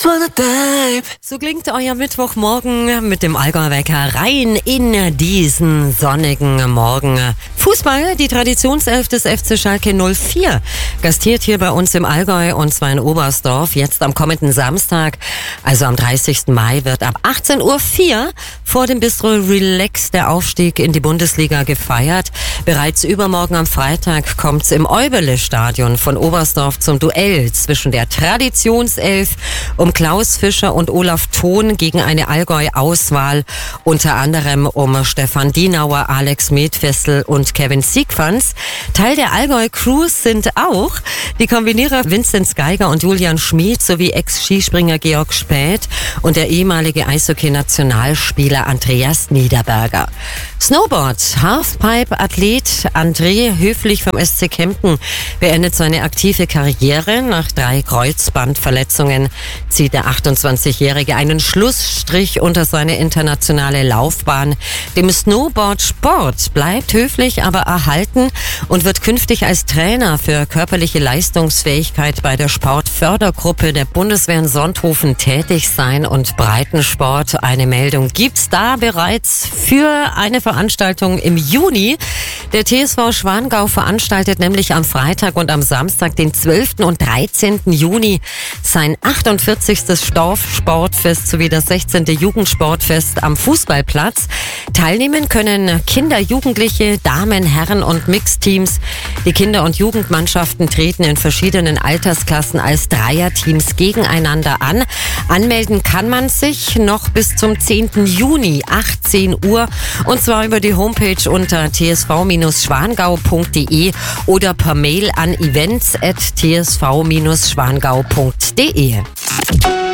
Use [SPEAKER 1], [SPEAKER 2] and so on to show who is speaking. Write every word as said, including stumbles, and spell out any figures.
[SPEAKER 1] just wanna dive.
[SPEAKER 2] So klingt euer Mittwochmorgen mit dem Allgäu-Wecker rein in diesen sonnigen Morgen. Fußball, die Traditionself des F C Schalke null vier, gastiert hier bei uns im Allgäu und zwar in Oberstdorf. Jetzt am kommenden Samstag, also am dreißigsten Mai, wird ab achtzehn Uhr vier vor dem Bistro Relax der Aufstieg in die Bundesliga gefeiert. Bereits übermorgen am Freitag kommt's im Eubele-Stadion von Oberstdorf zum Duell zwischen der Traditionself um Klaus Fischer und Olaf Thon gegen eine Allgäu-Auswahl, unter anderem um Stefan Dienauer, Alex Medvessel und Kevin Siegfans. Teil der Allgäu-Crews sind auch die Kombinierer Vinzenz Geiger und Julian Schmid sowie Ex-Skispringer Georg Späth und der ehemalige Eishockey-Nationalspieler Andreas Niederberger. Snowboard, Halfpipe-Athlet André Höflich vom S C Kempten beendet seine aktive Karriere. Nach drei Kreuzbandverletzungen zieht der achtundzwanzigjährige einen Schlussstrich unter seine internationale Laufbahn. Dem Snowboard-Sport bleibt Höflich aber erhalten und wird künftig als Trainer für körperliche Leistungsfähigkeit bei der Sportfördergruppe der Bundeswehr in Sonthofen tätig sein. Und Breitensport, eine Meldung gibt's da bereits für eine Veranstaltung im Juni. Der T S V Schwangau veranstaltet nämlich am Freitag und am Samstag, den zwölften und dreizehnten Juni, sein achtundvierzigstes Dorfsportfest sowie das sechzehnte Jugendsportfest am Fußballplatz. Teilnehmen können Kinder, Jugendliche, Damen, Herren und Mixteams. Die Kinder- und Jugendmannschaften treten in verschiedenen Altersklassen als Dreierteams gegeneinander an. Anmelden kann man sich noch bis zum zehnten Juni, achtzehn Uhr, und zwar über die Homepage unter t s v schwangau punkt d e oder per Mail an events at t s v schwangau punkt d e.